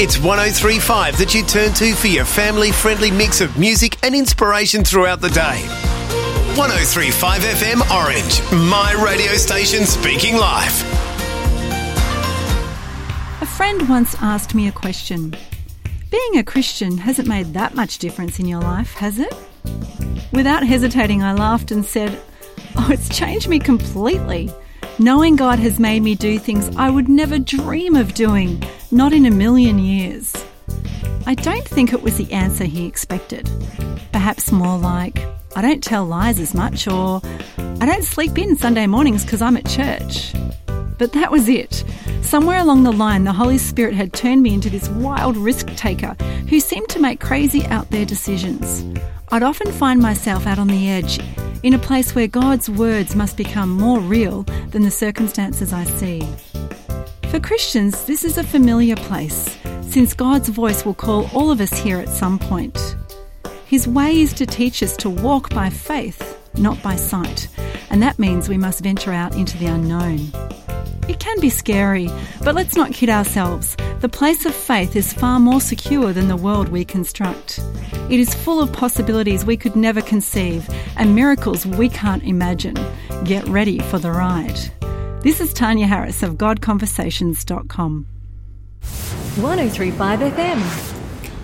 It's 103.5 that you turn to for your family-friendly mix of music and inspiration throughout the day. 103.5 FM Orange, my radio station speaking live. A friend once asked me a question. Being a Christian hasn't made that much difference in your life, has it? Without hesitating, I laughed and said, "Oh, it's changed me completely. Knowing God has made me do things I would never dream of doing, not in a million years." I don't think it was the answer he expected. Perhaps more like, I don't tell lies as much, or I don't sleep in Sunday mornings because I'm at church. But that was it. Somewhere along the line, the Holy Spirit had turned me into this wild risk-taker who seemed to make crazy out-there decisions. I'd often find myself out on the edge, in a place where God's words must become more real than the circumstances I see. For Christians, this is a familiar place, since God's voice will call all of us here at some point. His way is to teach us to walk by faith, not by sight, and that means we must venture out into the unknown. It can be scary, but let's not kid ourselves. The place of faith is far more secure than the world we construct. It is full of possibilities we could never conceive and miracles we can't imagine. Get ready for the ride. This is Tanya Harris of GodConversations.com. 103.5 FM.